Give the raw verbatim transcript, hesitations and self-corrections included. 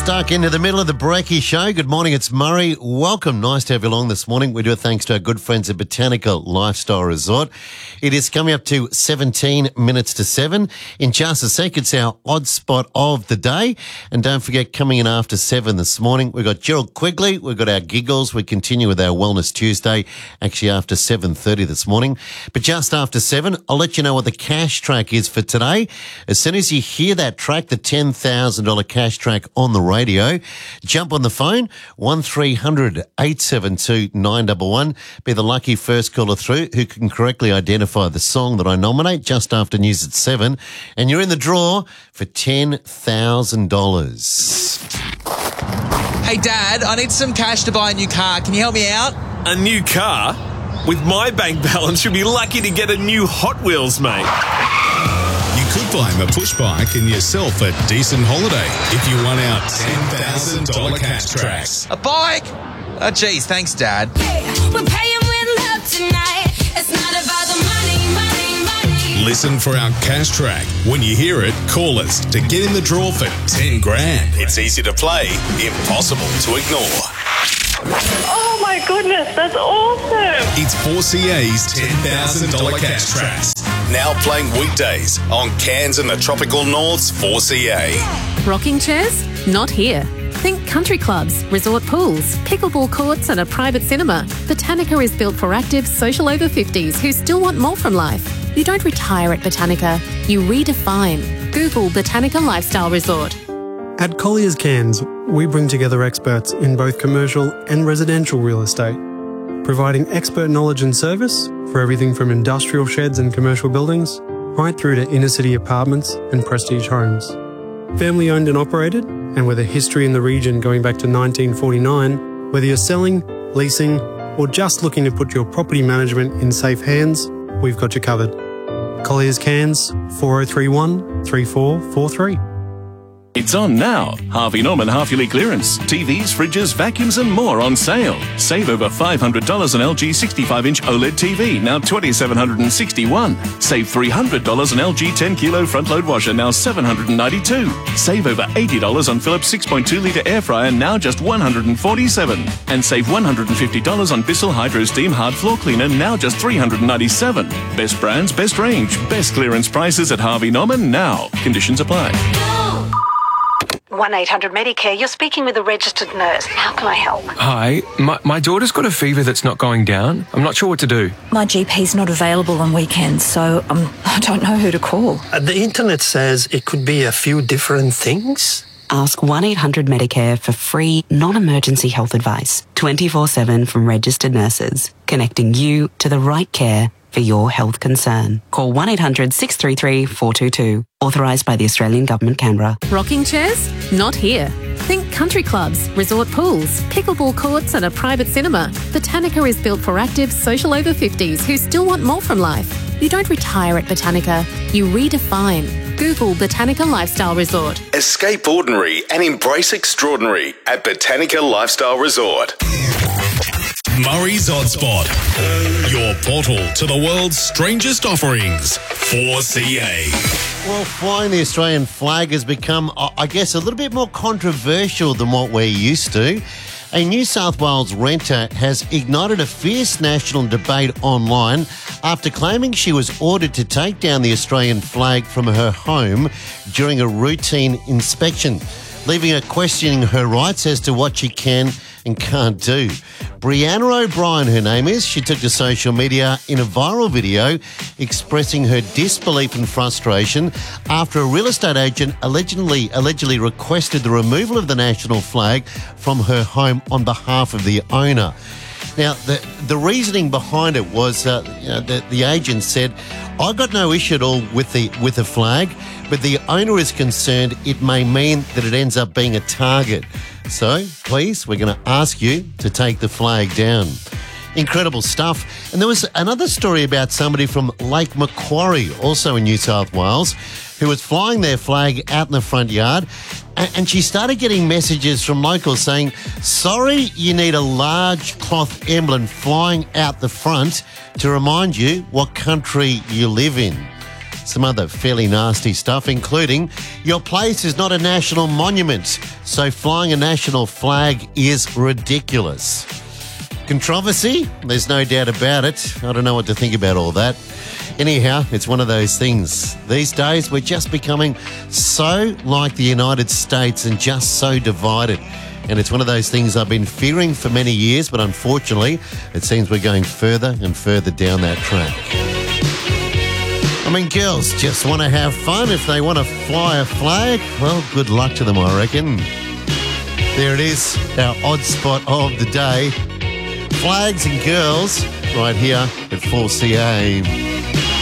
Stuck into the middle of the Brekkie Show. Good morning, it's Murray. Welcome. Nice to have you along this morning. We do it thanks to our good friends at Botanica Lifestyle Resort. It is coming up to seventeen minutes to seven. In just a sec, it's our odd spot of the day. And don't forget, coming in after seven this morning, we've got Gerald Quigley, we've got our giggles. We continue with our Wellness Tuesday, actually after seven thirty this morning. But just after seven, I'll let you know what the cash track is for today. As soon as you hear that track, the ten thousand dollars cash track on the radio, jump on the phone, one three hundred eight seven two nine one one. Be the lucky first caller through who can correctly identify the song that I nominate just after news at seven. And you're in the draw for ten thousand dollars. Hey, Dad, I need some cash to buy a new car. Can you help me out? A new car? With my bank balance, you'll be lucky to get a new Hot Wheels, mate. You could buy him a push bike and yourself a decent holiday if you won out ten thousand dollars cash tracks. A bike? Oh, geez, thanks, Dad. Hey, we're paying with love tonight. It's not about the money, money, money. Listen for our cash track. When you hear it, call us to get in the draw for ten grand. It's easy to play, impossible to ignore. Oh my goodness, that's awesome. It's four C A's ten thousand dollars cash tracks. Now playing weekdays on Cairns and the Tropical North's four C A. Rocking chairs? Not here. Think country clubs, resort pools, pickleball courts and a private cinema. Botanica is built for active, social over fifties who still want more from life. You don't retire at Botanica, you redefine. Google Botanica Lifestyle Resort. At Colliers Cairns, we bring together experts in both commercial and residential real estate, providing expert knowledge and service for everything from industrial sheds and commercial buildings right through to inner city apartments and prestige homes. Family owned and operated, and with a history in the region going back to nineteen forty-nine, whether you're selling, leasing, or just looking to put your property management in safe hands, we've got you covered. Colliers Cairns, four oh three one, three four four three. It's on now. Harvey Norman half-yearly clearance. T Vs, fridges, vacuums and more on sale. Save over five hundred dollars on L G sixty-five inch OLED T V, now two thousand seven hundred sixty-one dollars. Save three hundred dollars on L G ten kilo front-load washer, now seven hundred ninety-two dollars. Save over eighty dollars on Philips six point two litre air fryer, now just one hundred forty-seven dollars. And save one hundred fifty dollars on Bissell Hydro Steam hard floor cleaner, now just three hundred ninety-seven dollars. Best brands, best range, best clearance prices at Harvey Norman now. Conditions apply. one eight hundred Medicare, you're speaking with a registered nurse. How can I help? Hi, my, my daughter's got a fever that's not going down. I'm not sure what to do. My G P's not available on weekends, so um, I don't know who to call. Uh, the internet says it could be a few different things. Ask one eight hundred Medicare for free, non-emergency health advice, twenty-four seven from registered nurses, connecting you to the right care for your health concern. Call one eight hundred six three three four two two. Authorised by the Australian Government, Canberra. Rocking chairs? Not here. Think country clubs, resort pools, pickleball courts and a private cinema. Botanica is built for active, social over fifties who still want more from life. You don't retire at Botanica, you redefine. Google Botanica Lifestyle Resort. Escape ordinary and embrace extraordinary at Botanica Lifestyle Resort. Murray's Odd Spot, your portal to the world's strangest offerings, four C A. Well, flying the Australian flag has become, I guess, a little bit more controversial than what we're used to. A New South Wales renter has ignited a fierce national debate online after claiming she was ordered to take down the Australian flag from her home during a routine inspection, leaving her questioning her rights as to what she can and can't do. Brianna O'Brien, her name is, she took to social media in a viral video expressing her disbelief and frustration after a real estate agent allegedly allegedly requested the removal of the national flag from her home on behalf of the owner. Now, the the reasoning behind it was uh, you know, the, the agent said, I got no issue at all with the with the flag, but the owner is concerned it may mean that it ends up being a target. So, please, we're going to ask you to take the flag down. Incredible stuff. And there was another story about somebody from Lake Macquarie, also in New South Wales, who was flying their flag out in the front yard, and she started getting messages from locals saying, sorry, you need a large cloth emblem flying out the front to remind you what country you live in. some other fairly nasty stuff, including your place is not a national monument, so flying a national flag is ridiculous. Controversy? There's no doubt about it. I don't know what to think about all that. Anyhow, it's one of those things. These days, we're just becoming so like the United States and just so divided. And it's one of those things I've been fearing for many years, but unfortunately, it seems we're going further and further down that track. I mean, girls just want to have fun. If they want to fly a flag, well, good luck to them, I reckon. There it is, our odd spot of the day. Flags and girls, right here at four C A.